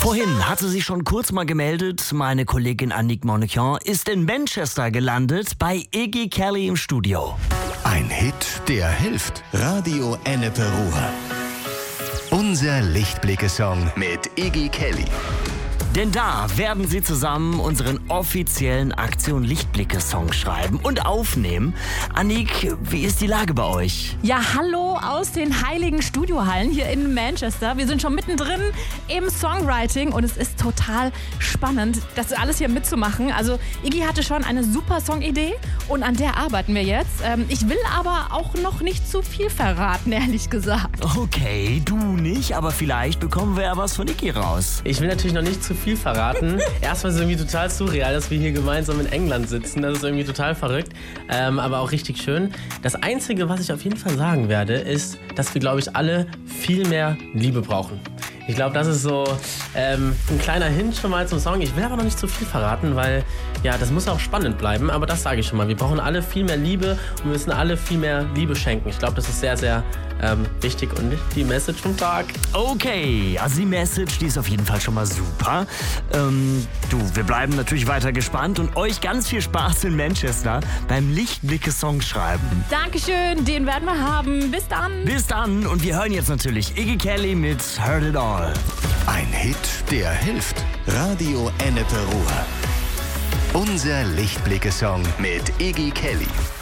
Vorhin hatte sie schon kurz mal gemeldet, meine Kollegin Annick Monnequin ist in Manchester gelandet, bei Iggy Kelly im Studio. Ein Hit, der hilft. Radio Ennepe Ruhr. Unser Lichtblicke-Song mit Iggy Kelly. Denn da werden sie zusammen unseren offiziellen Aktion Lichtblicke-Song schreiben und aufnehmen. Annick, wie ist die Lage bei euch? Ja, hallo aus den heiligen Studiohallen hier in Manchester. Wir sind schon mittendrin im Songwriting und es ist total spannend, das alles hier mitzumachen. Also Iggy hatte schon eine super Songidee und an der arbeiten wir jetzt. Ich will aber auch noch nicht zu viel verraten, ehrlich gesagt. Okay, du nicht, aber vielleicht bekommen wir ja was von Iggy raus. Ich will natürlich noch nicht zu viel verraten. Erstmal ist es irgendwie total surreal, dass wir hier gemeinsam in England sitzen. Das ist irgendwie total verrückt, aber auch richtig schön. Das Einzige, was ich auf jeden Fall sagen werde, ist, dass wir, glaube ich, alle viel mehr Liebe brauchen. Ich glaube, das ist so ein kleiner Hint schon mal zum Song. Ich will aber noch nicht zu viel verraten, weil ja, das muss auch spannend bleiben. Aber das sage ich schon mal. Wir brauchen alle viel mehr Liebe und wir müssen alle viel mehr Liebe schenken. Ich glaube, das ist sehr, sehr wichtig und die Message vom Tag. Okay, also die Message, die ist auf jeden Fall schon mal super. Wir bleiben natürlich weiter gespannt und euch ganz viel Spaß in Manchester beim Lichtblicke-Song schreiben. Dankeschön, den werden wir haben. Bis dann. Bis dann und wir hören jetzt natürlich Iggy Kelly mit Heard It All. Ein Hit, der hilft. Radio Ennepe Ruhr. Unser Lichtblicke-Song mit Iggy Kelly.